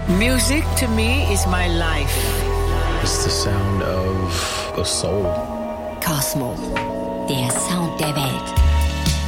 Music to me is my life. It's the sound of a soul. Kosmo, der Sound der Welt.